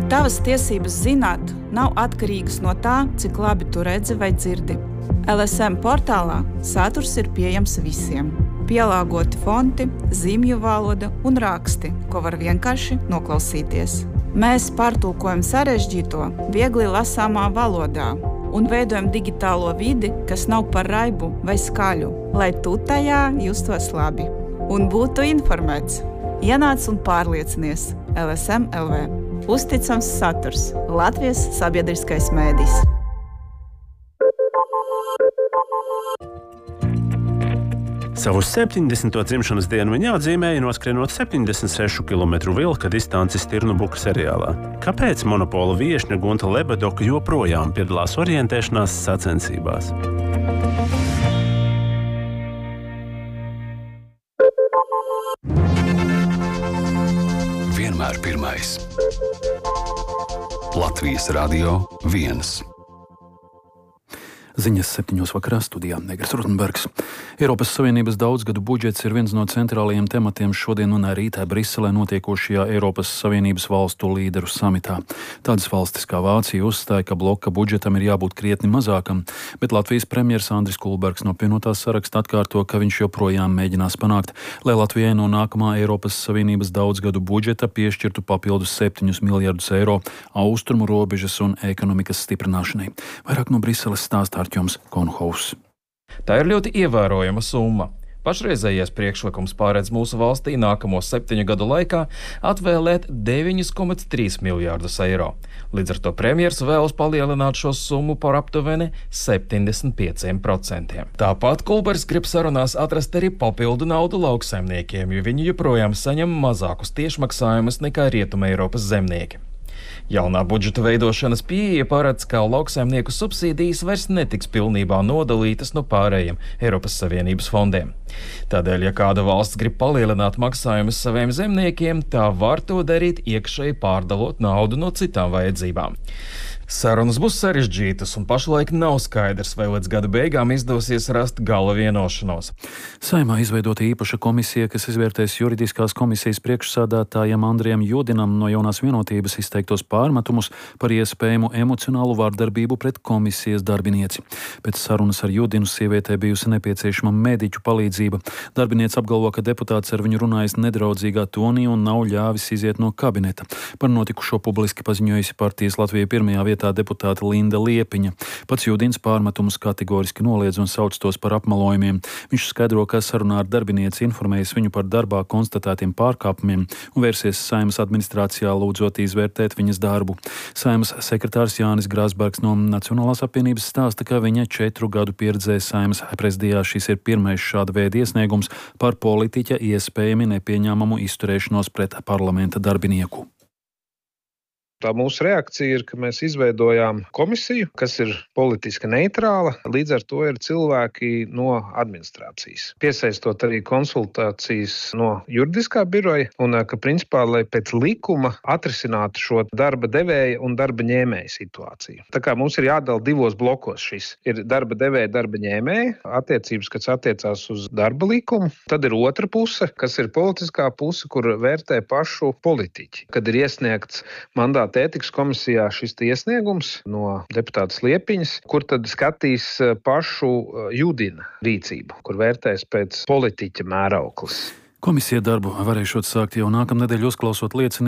Tavas tiesības zināt nav atkarīgas no tā, cik labi tu redzi vai dzirdi. LSM portālā saturs ir pieejams visiem. Pielāgoti fonti, zīmju valoda un raksti, ko var vienkārši noklausīties. Mēs pārtulkojam sarežģīto, viegli lasāmā valodā un veidojam digitālo vidi, kas nav par raibu vai skaļu, lai tu tajā justos labi un būtu informēts. Ienāc un pārliecinies LSM LV. Uzticams saturs. Latvijas sabiedriskais mēdījis. Savu 70. dzimšanas dienu viņa atzīmēja noskrienot 76 km vilka distanci Stirnubuka seriālā. Kāpēc monopola viešņa Gunta Lebedoka joprojām piedalās orientēšanās sacensībās? Vienmēr pirmais. Latvijas Radio 1. Ziņas 7. vakarā studijā Negras Rotenbergs. Eiropas Savienības daudzgadu budžets ir viens no centrālajiem tematiem šodien un rītā Briselē notiekošajā Eiropas Savienības valstu līderu samitā. Tādas valstis kā Vācija uzstāja, ka bloka budžetam ir jābūt krietni mazākam, bet Latvijas premjers Andris Kulbergs no apvienotās saraksta atkārto, ka viņš joprojām mēģinās panākt, lai Latvijai no nākamā Eiropas Savienības daudzgadu budžeta piešķirtu papildus 7 miljardus eiro austrumu robežas un ekonomikas stiprināšanai. Vairāk no Briseles stāstā Artjoms Konhaus. Tā ir ļoti ievērojama summa. Pašreizējais priekšlikums pārēdz mūsu valstī nākamo 7 gadu laikā atvēlēt 9,3 miljārdus eiro. Līdz ar to premjers vēlas palielināt šo summu par aptuveni 75%. Tāpat Kulbergs grib sarunās atrast arī papildu naudu lauksaimniekiem, jo viņi joprojām saņem mazākus tiešmaksājumus nekā Rietuma Eiropas zemnieki. Jaunā budžeta veidošanas pieeja paredz, ka lauksaimnieku subsīdijas vairs netiks pilnībā nodalītas no pārējiem Eiropas Savienības fondiem. Tādēļ, ja kāda valsts grib palielināt maksājumus saviem zemniekiem, tā var to darīt iekšēji pārdalot naudu no citām vajadzībām. Sarunas būs sarežģītas un pašlaik nav skaidrs, vai līdz gada beigām izdosies rast gala vienošanos. Saeimā izveidota īpaša komisija, kas izvērtēs juridiskās komisijas priekšsādātājam Andrijam Judinam no Jaunās vienotības izteiktos pārmetumus par iespējamu emocionālu vārdarbību pret komisijas darbinieci. Pēc sarunas ar Judinu sievietē bijusi nepieciešama mediķu palīdzība. Darbinieci apgalvo, ka deputāts ar viņu runājis nedraudzīgā tonī un nav ļāvis iziet no kabineta. Par notikušo publiski paziņojusi partijas Latvija pirmajā vietā deputāte Linda Liepiņa. Pats Judins pārmetumus kategoriski noliedz un sauc tos par apmelojumiem. Viņš skaidro, ka sarunā ar darbinieci informējis viņu par darbā konstatētiem pārkāpumiem un vērsies Saeimas administrācijā lūdzot izvērtēt viņas darbu. Saeimas sekretārs Jānis Grāsbergs no Nacionālās apvienības stāsta, ka viņa 4 gadu pieredzē Saeimas prezidijā šis ir pirmais šāda veida iesniegums par politiķa iespējami nepieņēmumu izturēšanos pret parlamenta darbinieku. Tā mūsu reakcija ir, ka mēs izveidojām komisiju, kas ir politiski neitrāla, līdz ar to ir cilvēki no administrācijas. Piesaistot arī konsultācijas no juridiskā biroja un ka principā, lai pēc likuma atrisinātu šo darba devēja un darba ņēmēja situāciju. Tā kā mums ir jādala 2 blokos šis. Ir darba devēja, darba ņēmēja, attiecības, kas attiecās uz darba likumu. Tad ir otra puse, kas ir politiskā puse, kur vērtē pašu politiķi. Kad ir iesniegts mandāta ētikas komisijā šis iesniegums no deputātas Liepiņas, kur tad skatīs pašu Judina rīcību, kur vērtēs pēc politiķa mērauklis. Komisija darbu varēšot sākt jau nākamnedēļ uzklausot liecinājumus